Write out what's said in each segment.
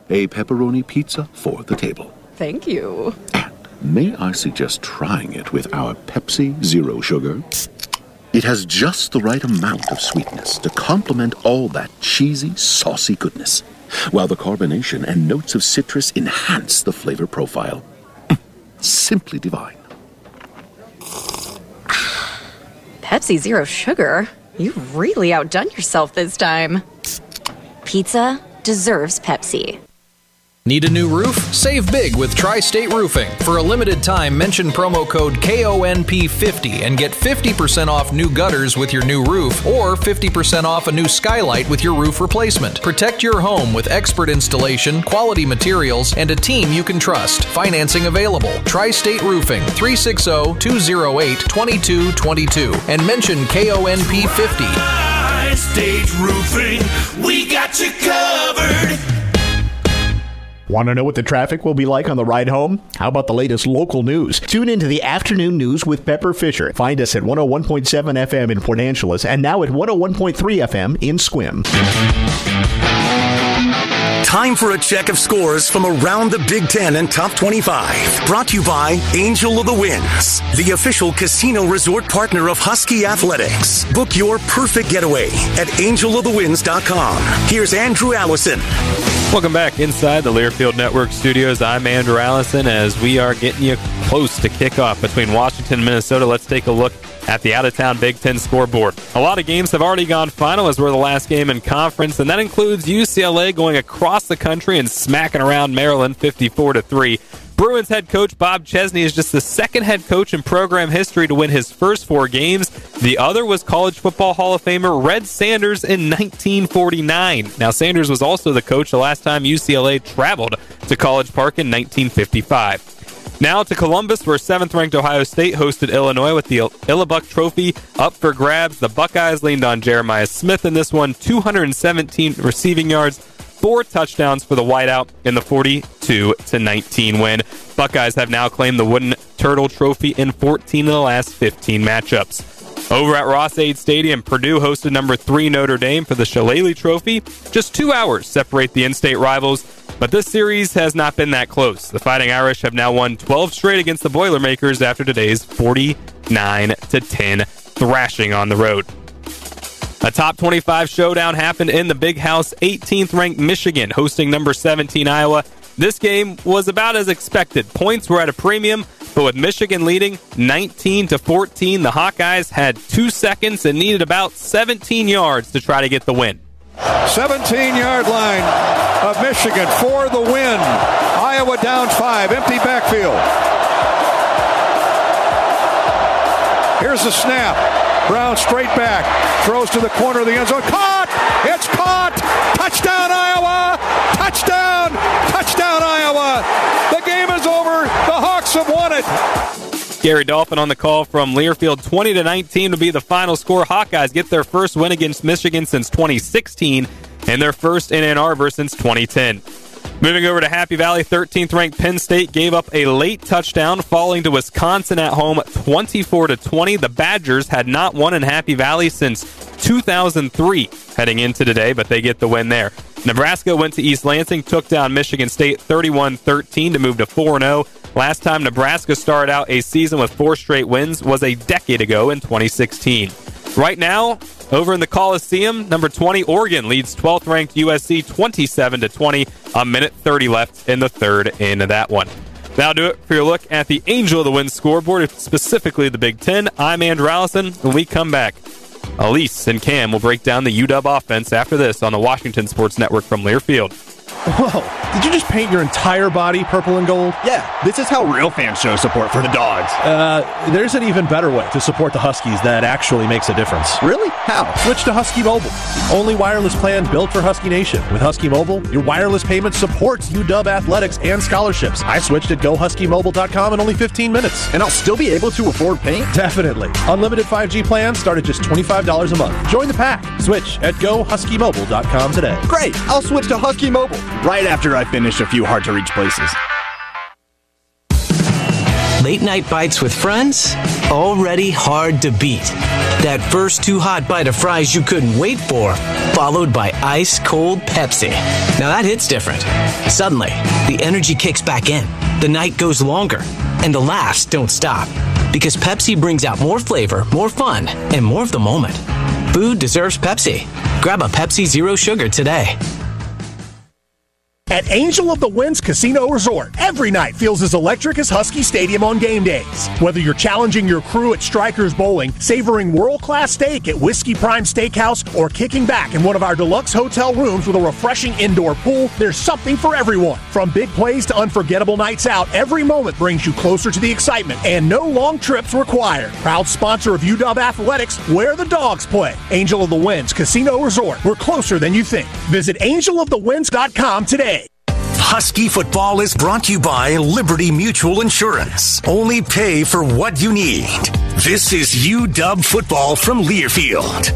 a pepperoni pizza for the table. Thank you. And may I suggest trying it with our Pepsi Zero Sugar? It has just the right amount of sweetness to complement all that cheesy, saucy goodness, while the carbonation and notes of citrus enhance the flavor profile. Simply divine. Pepsi Zero Sugar? You've really outdone yourself this time. Pizza deserves Pepsi. Need a new roof? Save big with Tri-State Roofing. For a limited time, mention promo code KONP50 and get 50% off new gutters with your new roof or 50% off a new skylight with your roof replacement. Protect your home with expert installation, quality materials, and a team you can trust. Financing available. Tri-State Roofing, 360-208-2222 and mention KONP50. Tri-State Roofing, we got you covered. Want to know what the traffic will be like on the ride home? How about the latest local news? Tune into the afternoon news with Pepper Fisher. Find us at 101.7 FM in Port Angeles and now at 101.3 FM in Sequim. Time for a check of scores from around the Big Ten and Top 25. Brought to you by Angel of the Winds, the official casino resort partner of Husky Athletics. Book your perfect getaway at angelofthewinds.com. Here's Andrew Allison. Welcome back inside the Learfield Network studios. I'm Andrew Allison as we are getting you close to kickoff between Washington and Minnesota. Let's take a look at the out-of-town Big Ten scoreboard. A lot of games have already gone final as we're the last game in conference, and that includes UCLA going across the country and smacking around Maryland 54-3. Bruins head coach Bob Chesney is just the second head coach in program history to win his first 4 games. The other was College Football Hall of Famer Red Sanders in 1949. Now, Sanders was also the coach the last time UCLA traveled to College Park in 1955. Now to Columbus, where 7th-ranked Ohio State hosted Illinois with the Illabuk Trophy up for grabs. The Buckeyes leaned on Jeremiah Smith in this one, 217 receiving yards, 4 touchdowns for the whiteout in the 42-19 win. Buckeyes have now claimed the Wooden Turtle Trophy in 14 of the last 15 matchups. Over at Ross-Ade Stadium, Purdue hosted number 3 Notre Dame for the Shillelagh Trophy. Just 2 hours separate the in-state rivals, but this series has not been that close. The Fighting Irish have now won 12 straight against the Boilermakers after today's 49-10 thrashing on the road. A top 25 showdown happened in the Big House. 18th-ranked Michigan hosting number 17 Iowa. This game was about as expected. Points were at a premium, but with Michigan leading 19-14, the Hawkeyes had 2 seconds and needed about 17 yards to try to get the win. 17-yard line of Michigan for the win. Iowa down 5, empty backfield. Here's the snap. Brown straight back, throws to the corner of the end zone. Caught! It's caught! Touchdown, Iowa! Touchdown! Touchdown, Iowa! The game is over. The Hawks have won it. Gary Dolphin on the call from Learfield. 20-19 to be the final score. Hawkeyes get their first win against Michigan since 2016 and their first in Ann Arbor since 2010. Moving over to Happy Valley, 13th-ranked Penn State gave up a late touchdown, falling to Wisconsin at home 24-20. The Badgers had not won in Happy Valley since 2003 heading into today, but they get the win there. Nebraska went to East Lansing, took down Michigan State 31-13 to move to 4-0. Last time Nebraska started out a season with 4 straight wins was a decade ago in 2016. Right now, over in the Coliseum, number 20, Oregon leads 12th-ranked USC 27-20. A minute 30 left in the third in that one. That'll do it for your look at the Angel of the Wind scoreboard, specifically the Big Ten. I'm Andrew Allison. When we come back, Elise and Cam will break down the UW offense after this on the Washington Sports Network from Learfield. Whoa, did you just paint your entire body purple and gold? Yeah, this is how real fans show support for the Dogs. There's an even better way to support the Huskies that actually makes a difference. Really? How? Switch to Husky Mobile. Only wireless plan built for Husky Nation. With Husky Mobile, your wireless payment supports UW athletics and scholarships. I switched at GoHuskyMobile.com in only 15 minutes. And I'll still be able to afford paint? Definitely. Unlimited 5G plans start at just $25 a month. Join the pack. Switch at GoHuskyMobile.com today. Great! I'll switch to Husky Mobile right after I finish a few hard-to-reach places. Late night bites with friends? Already hard to beat. That first too hot bite of fries you couldn't wait for, followed by ice cold Pepsi. Now that hits different. Suddenly, the energy kicks back in, the night goes longer, and the laughs don't stop. Because Pepsi brings out more flavor, more fun, and more of the moment. Food deserves Pepsi. Grab a Pepsi Zero Sugar today. At Angel of the Winds Casino Resort, every night feels as electric as Husky Stadium on game days. Whether you're challenging your crew at Strikers Bowling, savoring world-class steak at Whiskey Prime Steakhouse, or kicking back in one of our deluxe hotel rooms with a refreshing indoor pool, there's something for everyone. From big plays to unforgettable nights out, every moment brings you closer to the excitement, and no long trips required. Proud sponsor of UW Athletics, where the dogs play. Angel of the Winds Casino Resort. We're closer than you think. Visit angelofthewinds.com today. Husky football is brought to you by Liberty Mutual Insurance. Only pay for what you need. This is UW football from Learfield.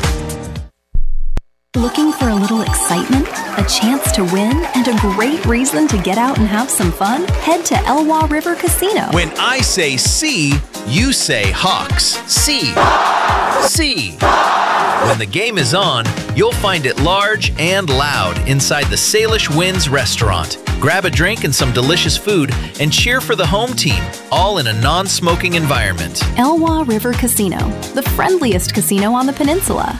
Looking for a little excitement, a chance to win, and a great reason to get out and have some fun? Head to Elwha River Casino. When I say see, you say Hawks. See. See. When the game is on, you'll find it large and loud inside the Salish Winds restaurant. Grab a drink and some delicious food and cheer for the home team, all in a non-smoking environment. Elwha River Casino, the friendliest casino on the peninsula.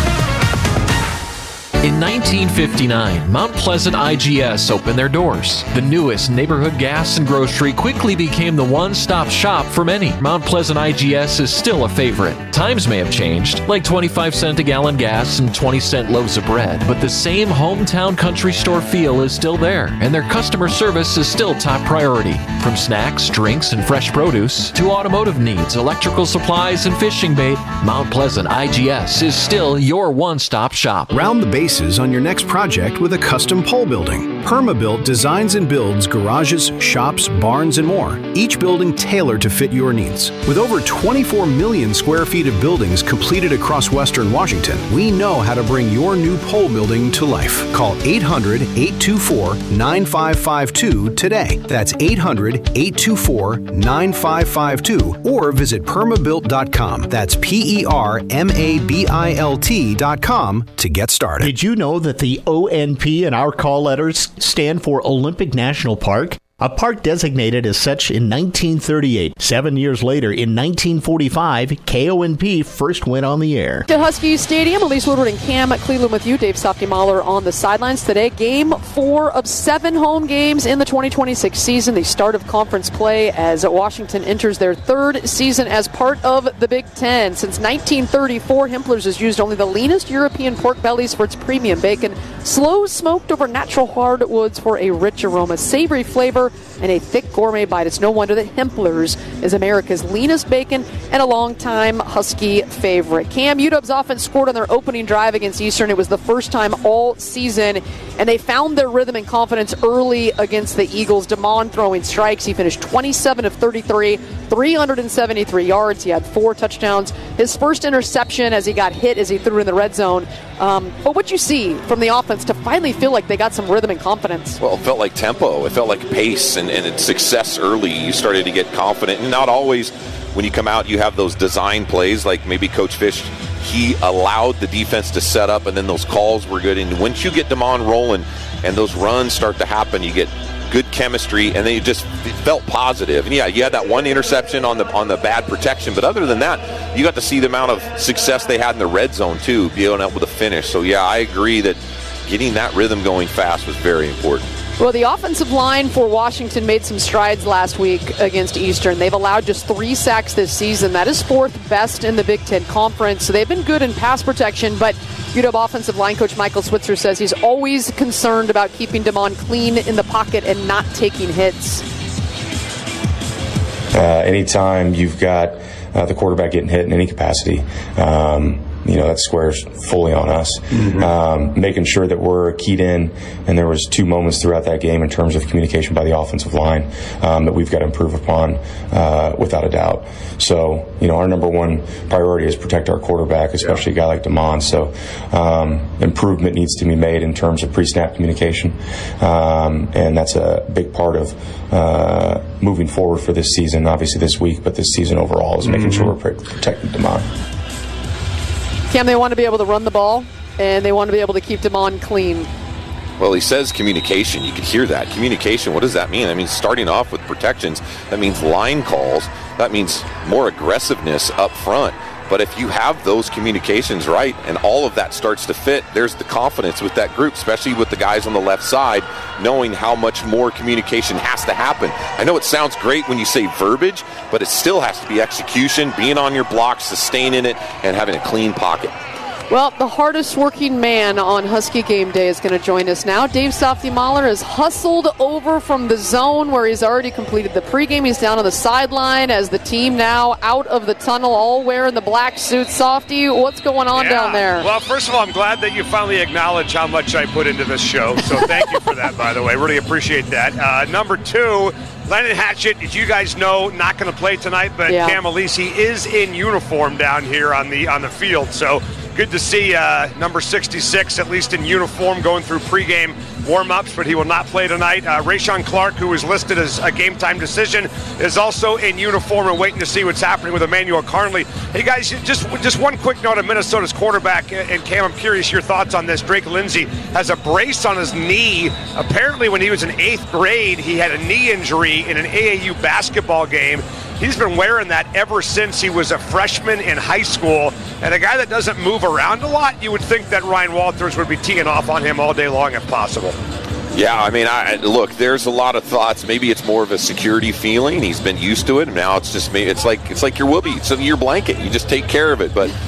In 1959, Mount Pleasant IGS opened their doors. The newest neighborhood gas and grocery quickly became the one-stop shop for many. Mount Pleasant IGS is still a favorite. Times may have changed, like 25-cent a gallon gas and 20-cent loaves of bread, but the same hometown country store feel is still there, and their customer service is still top priority. From snacks, drinks, and fresh produce to automotive needs, electrical supplies, and fishing bait, Mount Pleasant IGS is still your one-stop shop. Round the bases on your next project with a custom pole building. Permabuilt designs and builds garages, shops, barns, and more. Each building tailored to fit your needs. With over 24 million square feet of buildings completed across Western Washington, we know how to bring your new pole building to life. Call 800-824-9552 today. That's 800-824-9552 or visit permabuilt.com. That's PERMABILT.com to get started. Did you know that the ONP in our call letters stand for Olympic National Park? A park designated as such in 1938. 7 years later, in 1945, KONP first went on the air. To Husky Stadium, Elise Woodward and Cam at Cleveland with you. Dave Softy-Mahler on the sidelines today. Game 4 of 7 home games in the 2026 season. The start of conference play as Washington enters their 3rd season as part of the Big Ten. Since 1934, Hempler's has used only the leanest European pork bellies for its premium bacon. Slow smoked over natural hardwoods for a rich aroma, savory flavor, and a thick gourmet bite. It's no wonder that Hempler's is America's leanest bacon and a longtime Husky favorite. Cam, UW's offense scored on their opening drive against Eastern. It was the first time all season, and they found their rhythm and confidence early against the Eagles. DeMond throwing strikes. He finished 27 of 33, 373 yards. He had 4 touchdowns. His first interception as he got hit as he threw in the red zone. But what you see from the offense to finally feel like they got some rhythm and confidence? Well, it felt like tempo. It felt like pace and it's success early. You started to get confident. And not always when you come out you have those design plays like maybe Coach Fish, he allowed the defense to set up and then those calls were good. And once you get DeMond rolling and those runs start to happen, you get good chemistry, and then it felt positive. And yeah, you had that one interception on the bad protection, but other than that, you got to see the amount of success they had in the red zone too, being able to finish. So yeah, I agree that getting that rhythm going fast was very important. Well, the offensive line for Washington made some strides last week against Eastern. They've allowed just 3 sacks this season. That is 4th best in the Big Ten Conference. So they've been good in pass protection, but UW offensive line coach Michael Switzer says he's always concerned about keeping DeMond clean in the pocket and not taking hits. Anytime you've got the quarterback getting hit in any capacity, that squares fully on us. Making sure that we're keyed in, and there was 2 moments throughout that game in terms of communication by the offensive line that we've got to improve upon without a doubt. So, our number one priority is protect our quarterback, especially a guy like Damon. So, improvement needs to be made in terms of pre-snap communication, and that's a big part of moving forward for this season, obviously this week, but this season overall is making sure we're protecting Damon. Cam, they want to be able to run the ball, and they want to be able to keep Damon clean. Well, he says communication. You can hear that. Communication, what does that mean? I mean, starting off with protections, that means line calls. That means more aggressiveness up front. But if you have those communications right and all of that starts to fit, there's the confidence with that group, especially with the guys on the left side, knowing how much more communication has to happen. I know it sounds great when you say verbiage, but it still has to be execution, being on your block, sustaining it, and having a clean pocket. Well, the hardest working man on Husky Game Day is going to join us now. Dave Softy-Mahler has hustled over from the zone where he's already completed the pregame. He's down on the sideline as the team now out of the tunnel, all wearing the black suits. Softy, what's going on down there? Well, first of all, I'm glad that you finally acknowledge how much I put into this show. So thank you for that, by the way. Really appreciate that. Number 2, Lennon Hatchett, as you guys know, not going to play tonight, but Cam Alisi is in uniform down here on the field. So good to see number 66, at least in uniform, going through pregame warm-ups, but he will not play tonight. Rashawn Clark, who is listed as a game-time decision, is also in uniform and waiting to see what's happening with Emmanuel Carnley. Hey, guys, just one quick note on Minnesota's quarterback, and Cam, I'm curious your thoughts on this. Drake Lindsay has a brace on his knee. Apparently, when he was in 8th grade, he had a knee injury in an AAU basketball game. He's been wearing that ever since he was a freshman in high school. And a guy that doesn't move around a lot, you would think that Ryan Walters would be teeing off on him all day long if possible. Yeah, I mean, look, there's a lot of thoughts. Maybe it's more of a security feeling. He's been used to it. And now it's just maybe it's like your whoopee. It's your blanket. You just take care of it. But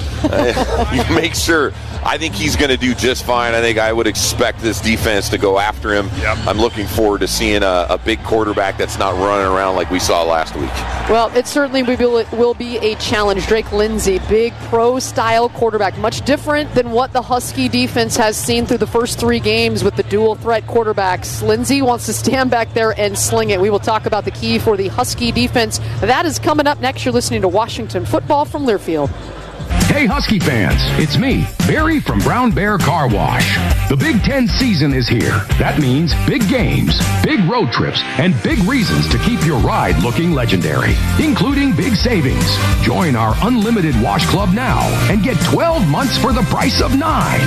you make sure. I think he's going to do just fine. I think I would expect this defense to go after him. Yep. I'm looking forward to seeing a big quarterback that's not running around like we saw last week. Well, it certainly will be a challenge. Drake Lindsay, big pro-style quarterback, much different than what the Husky defense has seen through the first 3 games with the dual-threat quarterbacks. Lindsay wants to stand back there and sling it. We will talk about the key for the Husky defense. That is coming up next. You're listening to Washington Football from Learfield. Hey Husky fans, it's me, Barry from Brown Bear Car Wash. The Big Ten season is here. That means big games, big road trips, and big reasons to keep your ride looking legendary, including big savings. Join our Unlimited Wash Club now and get 12 months for the price of 9.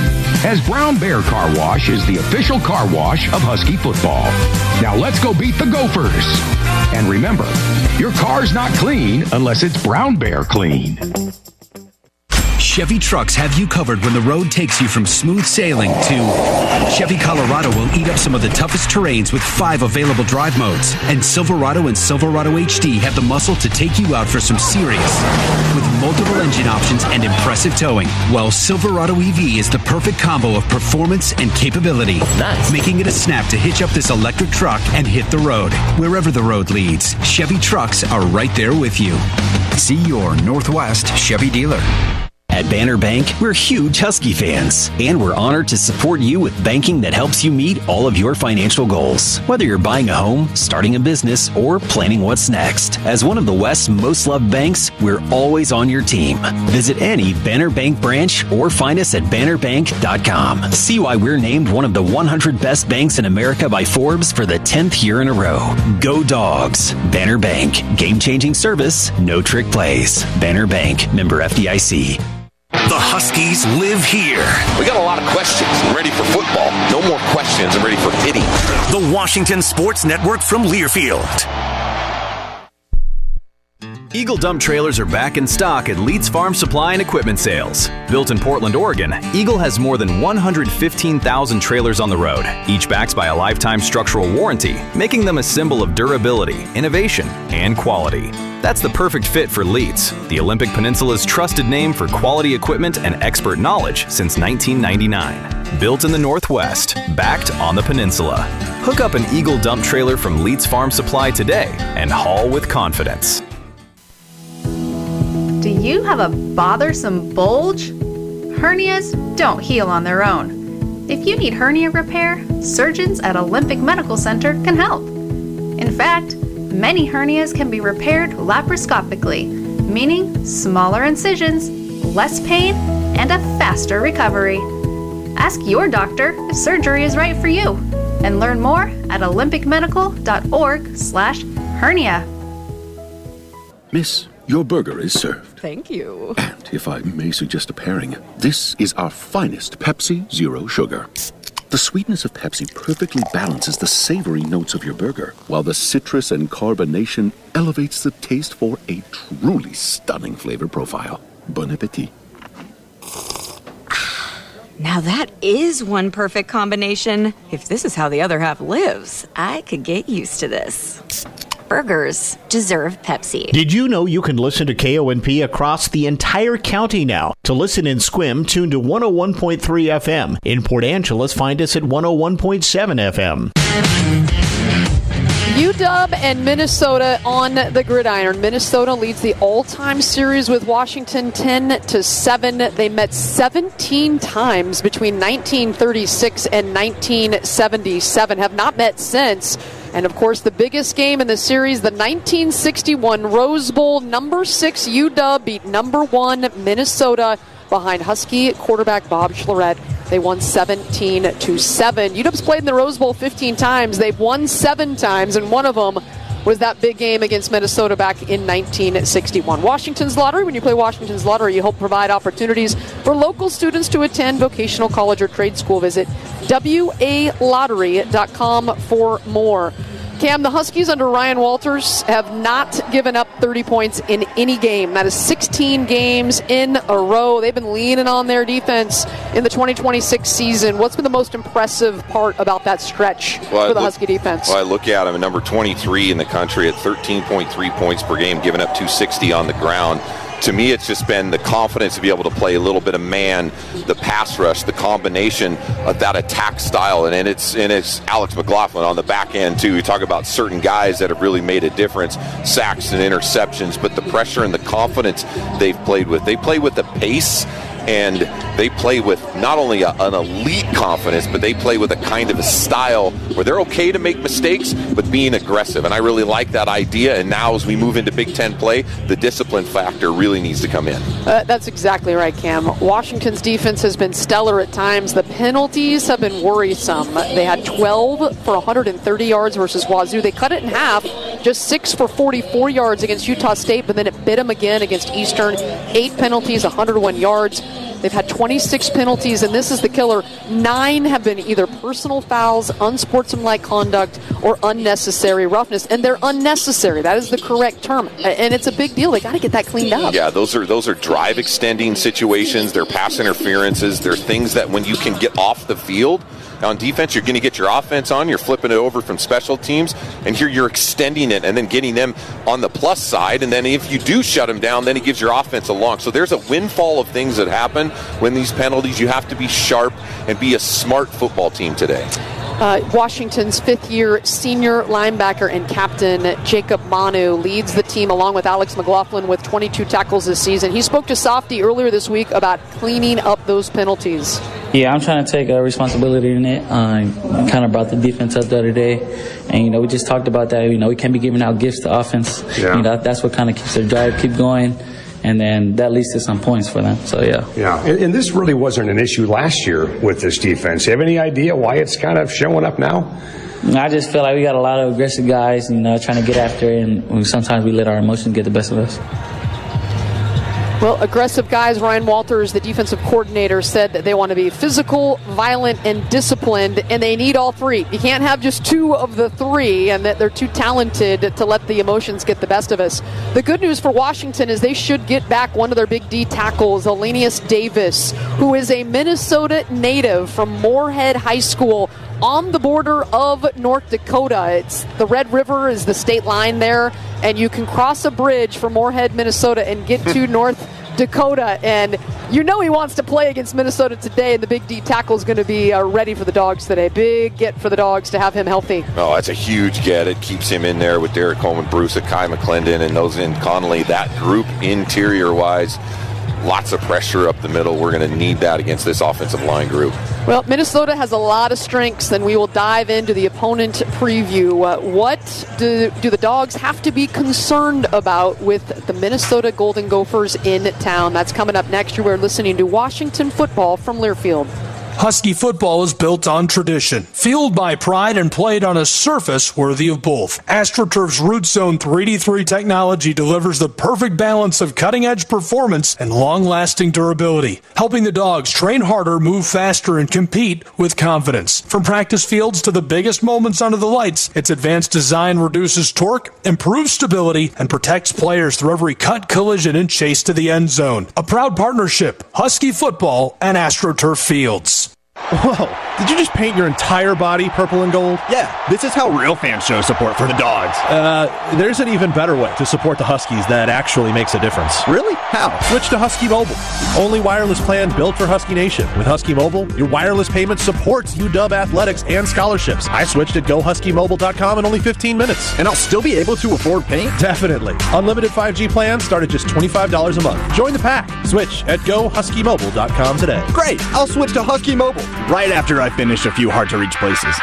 As Brown Bear Car Wash is the official car wash of Husky football. Now let's go beat the Gophers. And remember, your car's not clean unless it's Brown Bear clean. Chevy trucks have you covered when the road takes you from smooth sailing to Chevy Colorado will eat up some of the toughest terrains with 5 available drive modes. And Silverado and Silverado HD have the muscle to take you out for some serious with multiple engine options and impressive towing. While Silverado EV is the perfect combo of performance and capability, making it a snap to hitch up this electric truck and hit the road. Wherever the road leads, Chevy trucks are right there with you. See your Northwest Chevy dealer. At Banner Bank, we're huge Husky fans, and we're honored to support you with banking that helps you meet all of your financial goals. Whether you're buying a home, starting a business, or planning what's next. As one of the West's most loved banks, we're always on your team. Visit any Banner Bank branch or find us at bannerbank.com. See why we're named one of the 100 best banks in America by Forbes for the 10th year in a row. Go Dogs. Banner Bank. Game-changing service, no trick plays. Banner Bank. Member FDIC. The Huskies live here. We got a lot of questions. I'm ready for football. No more questions. I'm ready for hitting. The Washington Sports Network from Learfield. Eagle Dump Trailers are back in stock at Leeds Farm Supply and Equipment Sales. Built in Portland, Oregon, Eagle has more than 115,000 trailers on the road, each backed by a lifetime structural warranty, making them a symbol of durability, innovation, and quality. That's the perfect fit for Leeds, the Olympic Peninsula's trusted name for quality equipment and expert knowledge since 1999. Built in the Northwest, backed on the peninsula. Hook up an Eagle Dump Trailer from Leeds Farm Supply today and haul with confidence. Do you have a bothersome bulge? hernias don't heal on their own. If you need hernia repair, surgeons at Olympic Medical Center can help. In fact, many hernias can be repaired laparoscopically, meaning smaller incisions, less pain, and a faster recovery. Ask your doctor if surgery is right for you, and learn more at olympicmedical.org/hernia. Miss, your burger is served. Thank you. And if I may suggest a pairing, this is our finest Pepsi Zero Sugar. The sweetness of Pepsi perfectly balances the savory notes of your burger, while the citrus and carbonation elevates the taste for a truly stunning flavor profile. Bon appetit. Now that is one perfect combination. If this is how the other half lives, I could get used to this. Burgers deserve Pepsi. Did you know you can listen to KONP across the entire county now? To listen in Sequim, tune to 101.3 FM. In Port Angeles, find us at 101.7 FM. UW and Minnesota on the gridiron. Minnesota leads the all-time series with Washington 10-7. They met 17 times between 1936 and 1977. Have not met since. And, of course, the biggest game in the series, the 1961 Rose Bowl. Number 6 UW beat number 1 Minnesota behind Husky quarterback Bob Schleret. They won 17-7. UW's played in the Rose Bowl 15 times. They've won 7 times, and one of them was that big game against Minnesota back in 1961. Washington's Lottery. When you play Washington's Lottery, you help provide opportunities for local students to attend vocational college or trade school. Visit WALottery.com for more. Cam, the Huskies under Ryan Walters have not given up 30 points in any game. That is 16 games in a row. They've been leaning on their defense in the 2026 season. What's been the most impressive part about that stretch for the Husky defense? Well, I look at them, number 23 in the country at 13.3 points per game, giving up 260 on the ground. To me, it's just been the confidence to be able to play a little bit of man, the pass rush, the combination of that attack style, and it's Alex McLaughlin on the back end too. We talk about certain guys that have really made a difference, sacks and interceptions, but the pressure and the confidence they've played with. They play with the pace, and they play with not only an elite confidence, but they play with a kind of a style where they're okay to make mistakes, but being aggressive. And I really like that idea. And now as we move into Big Ten play, the discipline factor really needs to come in. That's exactly right, Cam. Washington's defense has been stellar at times. The penalties have been worrisome. They had 12 for 130 yards versus Wazoo. They cut it in half, just 6 for 44 yards against Utah State, but then it bit them again against Eastern. 8 penalties, 101 yards. They've had 26 penalties, and this is the killer. 9 have been either personal fouls, unsportsmanlike conduct, or unnecessary roughness. And they're unnecessary. That is the correct term. And it's a big deal. They got to get that cleaned up. Yeah, those are drive extending situations. They're pass interferences. They're things that when you can get off the field, on defense, you're going to get your offense on. You're flipping it over from special teams, and here you're extending it and then getting them on the plus side. And then if you do shut them down, then it gives your offense a long. So there's a windfall of things that happen when these penalties. You have to be sharp and be a smart football team today. Washington's fifth-year senior linebacker and captain Jacob Manu leads the team along with Alex McLaughlin with 22 tackles this season. He spoke to Softy earlier this week about cleaning up those penalties. Yeah, I'm trying to take responsibility in it. Kind of brought the defense up the other day. And, we just talked about that. We can't be giving out gifts to offense. Yeah. That's what kind of keeps their drive keep going. And then that leads to some points for them. So, yeah. Yeah, and this really wasn't an issue last year with this defense. You have any idea why it's kind of showing up now? I just feel like we got a lot of aggressive guys, trying to get after it. And sometimes we let our emotions get the best of us. Well, aggressive guys. Ryan Walters, the defensive coordinator, said that they want to be physical, violent, and disciplined, and they need all three. You can't have just 2 of the 3, and that they're too talented to let the emotions get the best of us. The good news for Washington is they should get back one of their big D tackles, Elenius Davis, who is a Minnesota native from Moorhead High School on the border of North Dakota. It's the Red River is the state line there, and you can cross a bridge from Moorhead, Minnesota, and get to North Dakota. And he wants to play against Minnesota today, and the big D tackle is going to be ready for the Dogs today. Big get for the Dogs to have him healthy. Oh, that's a huge get. It keeps him in there with Derek Coleman, Bruce, Kai McClendon, and those in Connolly. That group interior-wise lots of pressure up the middle. We're going to need that against this offensive line group. Well, Minnesota has a lot of strengths, and we will dive into the opponent preview. What do the Dogs have to be concerned about with the Minnesota Golden Gophers in town? That's coming up next. You are listening to Washington Football from Learfield. Husky football is built on tradition, fueled by pride, and played on a surface worthy of both. AstroTurf's Root Zone 3D3 technology delivers the perfect balance of cutting-edge performance and long-lasting durability, helping the Dogs train harder, move faster, and compete with confidence. From practice fields to the biggest moments under the lights, its advanced design reduces torque, improves stability, and protects players through every cut, collision, and chase to the end zone. A proud partnership, Husky football and AstroTurf Fields. Whoa, did you just paint your entire body purple and gold? Yeah, this is how real fans show support for the Dogs. There's an even better way to support the Huskies that actually makes a difference. Really? How? Switch to Husky Mobile. Only wireless plans built for Husky Nation. With Husky Mobile, your wireless payment supports UW athletics and scholarships. I switched at GoHuskyMobile.com in only 15 minutes. And I'll still be able to afford paint? Definitely. Unlimited 5G plans start at just $25 a month. Join the pack. Switch at GoHuskyMobile.com today. Great! I'll switch to Husky Mobile right after I finish a few hard-to-reach places.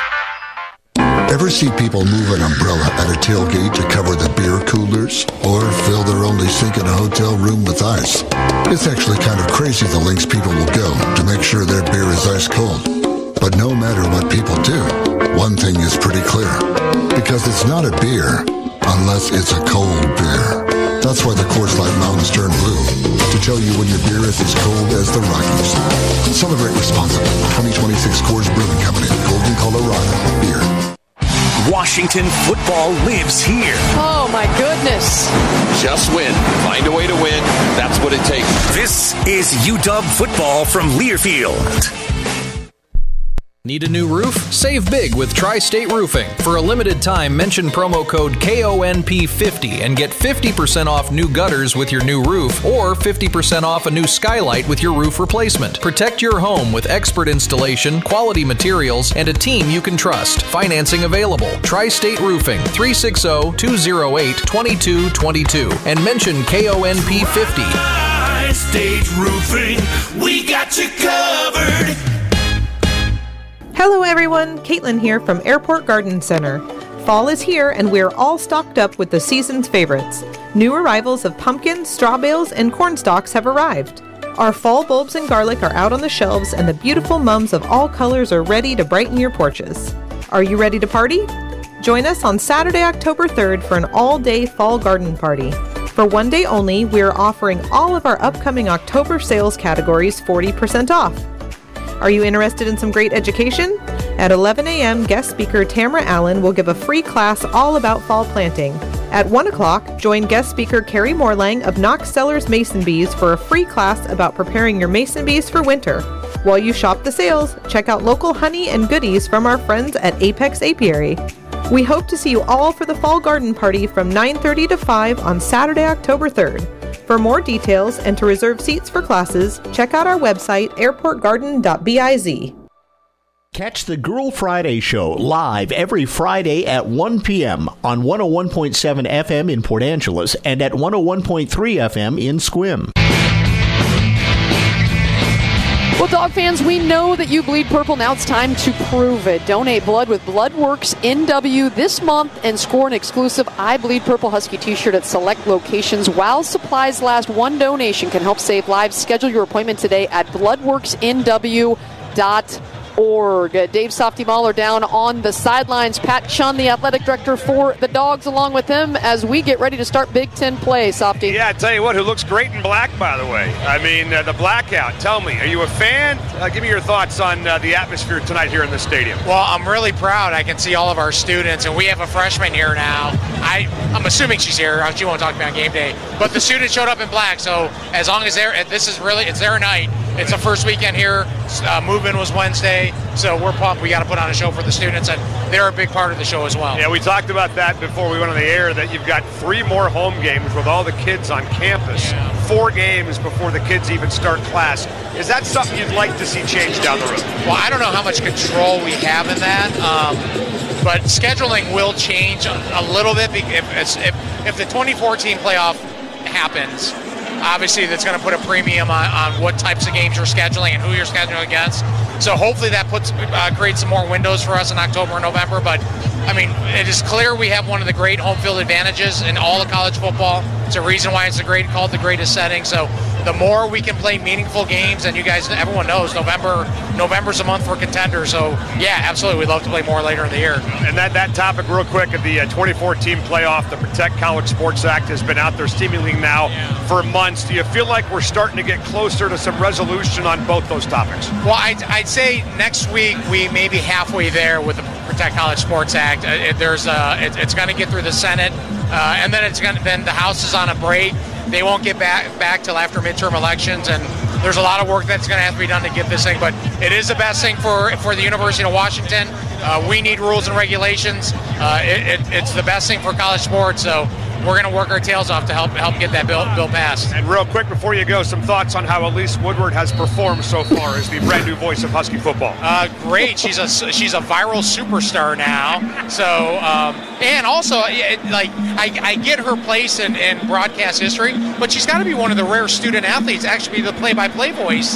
Ever see people move an umbrella at a tailgate to cover the beer coolers? Or fill their only sink in a hotel room with ice? It's actually kind of crazy the lengths people will go to make sure their beer is ice cold. But no matter what people do, one thing is pretty clear. Because it's not a beer unless it's a cold beer. That's why the Coors Light Mountains turn blue, to tell you when your beer is as cold as the Rockies. Celebrate responsibly. 2026 Coors Brewing Company, Golden, Colorado. Beer. Washington football lives here. Oh, my goodness. Just win. Find a way to win. That's what it takes. This is UW football from Learfield. Need a new roof? Save big with Tri-State Roofing. For a limited time, mention promo code KONP50 and get 50% off new gutters with your new roof or 50% off a new skylight with your roof replacement. Protect your home with expert installation, quality materials, and a team you can trust. Financing available. Tri-State Roofing, 360-208-2222 and mention KONP50. Tri-State Roofing, we got you covered. Hello everyone, Caitlin here from Airport Garden Center. Fall is here and we're all stocked up with the season's favorites. New arrivals of pumpkins, straw bales, and corn stalks have arrived. Our fall bulbs and garlic are out on the shelves and the beautiful mums of all colors are ready to brighten your porches. Are you ready to party? Join us on Saturday, October 3rd for an all-day fall garden party. For one day only, we are offering all of our upcoming October sales categories 40% off. Are you interested in some great education? At 11 a.m., guest speaker Tamara Allen will give a free class all about fall planting. At 1 o'clock, join guest speaker Carrie Morlang of Knox Cellars Mason Bees for a free class about preparing your mason bees for winter. While you shop the sales, check out local honey and goodies from our friends at Apex Apiary. We hope to see you all for the fall garden party from 9:30 to 5 on Saturday, October 3rd. For more details and to reserve seats for classes, check out our website, airportgarden.biz. Catch the Girl Friday Show live every Friday at 1 p.m. on 101.7 FM in Port Angeles and at 101.3 FM in Sequim. Well, Dog fans, we know that you bleed purple. Now it's time to prove it. Donate blood with Bloodworks NW this month and score an exclusive I Bleed Purple Husky t-shirt at select locations while supplies last. One donation can help save lives. Schedule your appointment today at bloodworksnw.org. Dave Softy Mahler down on the sidelines. Pat Chun, the athletic director for the Dogs, along with him as we get ready to start Big Ten play. Softy. Yeah, I tell you what, who looks great in black, by the way. I mean, the blackout. Tell me, are you a fan? Give me your thoughts on the atmosphere tonight here in the stadium. Well, I'm really proud. I can see all of our students, and we have a freshman here now. I'm assuming she's here. She won't talk to me on game day. But the students showed up in black, so as long as it's their night. It's the first weekend here. Move-in was Wednesday, so we're pumped. We got to put on a show for the students, and they're a big part of the show as well. Yeah, we talked about that before we went on the air, that you've got 3 more home games with all the kids on campus. Yeah. 4 games before the kids even start class. Is that something you'd like to see change down the road? Well, I don't know how much control we have in that, but scheduling will change a little bit if the 2014 playoff happens. obviously that's going to put a premium on what types of games you're scheduling and who you're scheduling against. So hopefully that creates some more windows for us in October and November. But, I mean, it is clear we have one of the great home field advantages in all of college football. It's a reason why it's called the greatest setting. So the more we can play meaningful games, and you guys, everyone knows November's a month for contenders. So, yeah, absolutely. We'd love to play more later in the year. And that topic real quick of the 24-team playoff, the Protect College Sports Act has been out there steaming now for months. Do you feel like we're starting to get closer to some resolution on both those topics? Well, I'd say next week we may be halfway there with the Protect College Sports Act. It's going to get through the Senate, and then the House is on a break. They won't get back till after midterm elections, and there's a lot of work that's going to have to be done to get this thing. But it is the best thing for the University of Washington. We need rules and regulations. It's the best thing for college sports. So we're going to work our tails off to help get that bill passed. And real quick before you go, some thoughts on how Elise Woodward has performed so far as the brand new voice of Husky football. Great. She's a viral superstar now. So and also I get her place in broadcast history, but she's got to be one of the rare student athletes actually be the play-by-play voice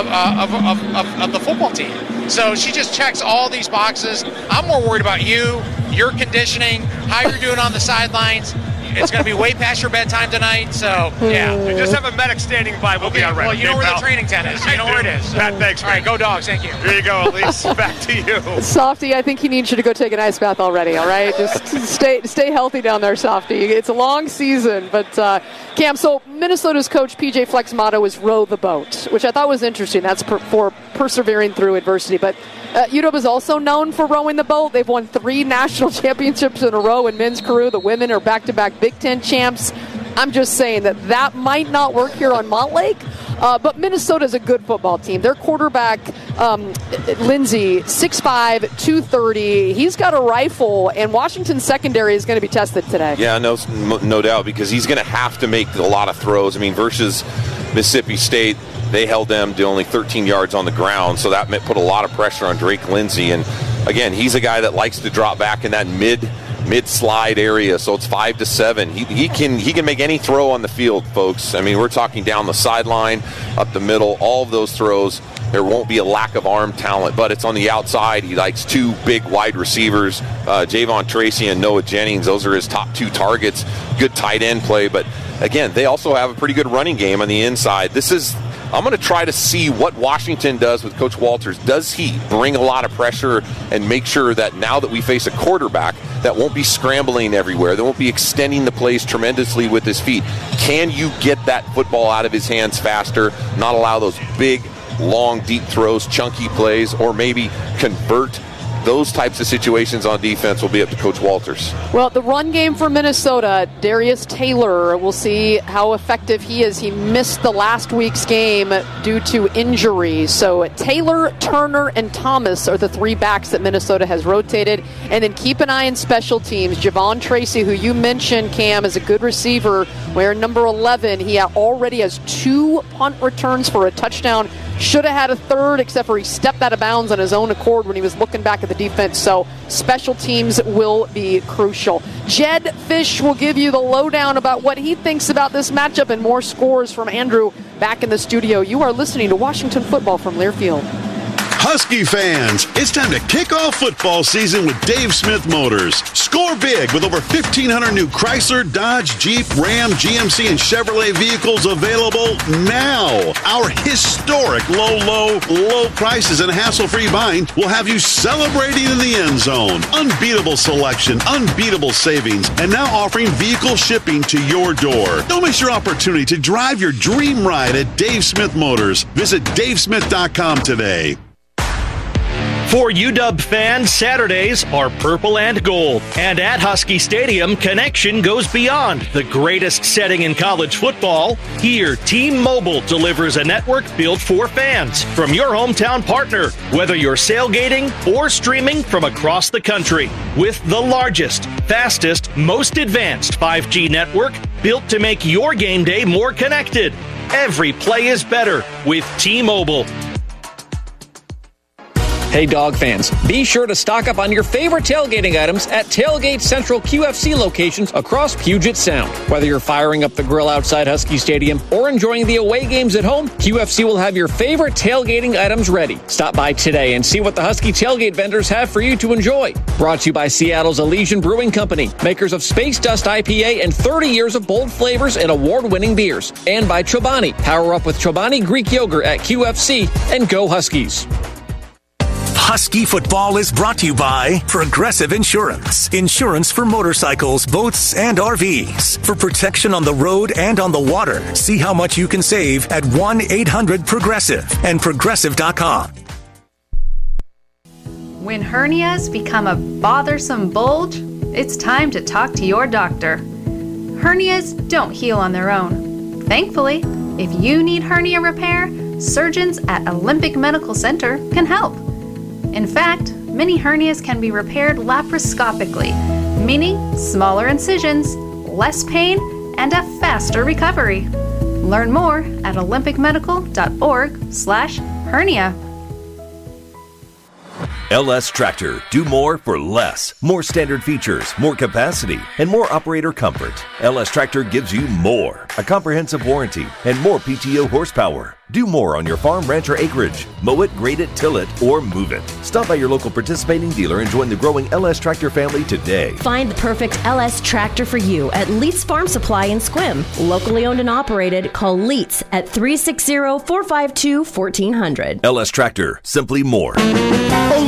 of the football team. So she just checks all these boxes. I'm more worried about you, your conditioning, how you're doing on the sidelines. It's going to be way past your bedtime tonight, so yeah. And just have a medic standing by. We'll be all right. Well, you know where the training tent is. You know where it is. Pat, thanks. All right, go Dogs. Thank you. Here you go, Elise. Back to you. Softy, I think he needs you to go take an ice bath already, all right? Just stay healthy down there, Softy. It's a long season, but Cam, so Minnesota's coach PJ Fleck's motto is row the boat, which I thought was interesting. That's for persevering through adversity, but UW is also known for rowing the boat. They've won 3 national championships in a row in men's crew. The women are back-to-back Big Ten champs. I'm just saying that might not work here on Montlake, but Minnesota's a good football team. Their quarterback, Lindsey, 6'5", 230. He's got a rifle, and Washington's secondary is going to be tested today. Yeah, no doubt, because he's going to have to make a lot of throws. I mean, versus Mississippi State, they held them to only 13 yards on the ground, so that put a lot of pressure on Drake Lindsey. And again, he's a guy that likes to drop back in that mid-slide area, so it's 5 to 7. He can make any throw on the field, folks. I mean, we're talking down the sideline, up the middle, all of those throws. There won't be a lack of arm talent, but it's on the outside. He likes 2 big wide receivers, Javon Tracy and Noah Jennings. Those are his top 2 targets. Good tight end play, but again, they also have a pretty good running game on the inside. I'm going to try to see what Washington does with Coach Walters. Does he bring a lot of pressure and make sure that now that we face a quarterback that won't be scrambling everywhere, that won't be extending the plays tremendously with his feet? Can you get that football out of his hands faster, not allow those big, long, deep throws, chunky plays, or maybe convert those types of situations on defense? Will be up to Coach Walters. Well, the run game for Minnesota, Darius Taylor, we'll see how effective he is. He missed the last week's game due to injury. So Taylor, Turner, and Thomas are the 3 backs that Minnesota has rotated. And then keep an eye on special teams. Javon Tracy, who you mentioned, Cam, is a good receiver, wearing number 11. He already has 2 punt returns for a touchdown. Should have had a 3rd, except for he stepped out of bounds on his own accord when he was looking back at the defense. So special teams will be crucial. Jed Fish will give you the lowdown about what he thinks about this matchup and more scores from Andrew back in the studio. You are listening to Washington Football from Learfield. Husky fans, it's time to kick off football season with Dave Smith Motors. Score big with over 1,500 new Chrysler, Dodge, Jeep, Ram, GMC, and Chevrolet vehicles available now. Our historic low prices and hassle-free buying will have you celebrating in the end zone. Unbeatable selection, unbeatable savings, and now offering vehicle shipping to your door. Don't miss your opportunity to drive your dream ride at Dave Smith Motors. Visit davesmith.com today. For UW fans, Saturdays are purple and gold. And at Husky Stadium, connection goes beyond the greatest setting in college football. Here, T-Mobile delivers a network built for fans from your hometown partner, whether you're sailgating or streaming from across the country. With the largest, fastest, most advanced 5G network built to make your game day more connected. Every play is better with T-Mobile. Hey, dog fans, be sure to stock up on your favorite tailgating items at Tailgate Central QFC locations across Puget Sound. Whether you're firing up the grill outside Husky Stadium or enjoying the away games at home, QFC will have your favorite tailgating items ready. Stop by today and see what the Husky tailgate vendors have for you to enjoy. Brought to you by Seattle's Elysian Brewing Company, makers of Space Dust IPA and 30 years of bold flavors and award-winning beers. And by Chobani. Power up with Chobani Greek Yogurt at QFC and go Huskies. Husky football is brought to you by Progressive Insurance. Insurance for motorcycles, boats, and RVs. For protection on the road and on the water. See how much you can save at 1-800-PROGRESSIVE and Progressive.com. When hernias become a bothersome bulge, it's time to talk to your doctor. Hernias don't heal on their own. Thankfully, if you need hernia repair, surgeons at Olympic Medical Center can help. In fact, many hernias can be repaired laparoscopically, meaning smaller incisions, less pain, and a faster recovery. Learn more at olympicmedical.org/hernia. LS Tractor. Do more for less. More standard features, more capacity, and more operator comfort. LS Tractor gives you more. A comprehensive warranty and more PTO horsepower. Do more on your farm, ranch, or acreage. Mow it, grade it, till it, or move it. Stop by your local participating dealer and join the growing LS Tractor family today. Find the perfect LS Tractor for you at Leitz Farm Supply in Sequim. Locally owned and operated. Call Leitz at 360-452-1400. LS Tractor. Simply more.